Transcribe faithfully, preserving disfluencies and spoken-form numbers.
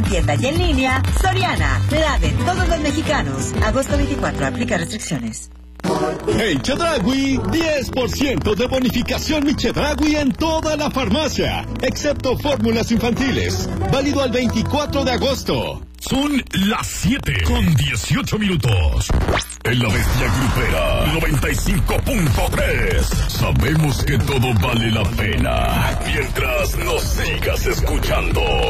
en tienda y en línea, Soriana, la de todos los mexicanos. Agosto veinticuatro, aplica restricciones. En Chedraui, diez por ciento de bonificación mi Chedraui en toda la farmacia, excepto fórmulas infantiles. Válido al veinticuatro de agosto. Son las siete con dieciocho minutos. En la Bestia Grupera noventa y cinco punto tres. Sabemos que todo vale la pena mientras nos sigas escuchando.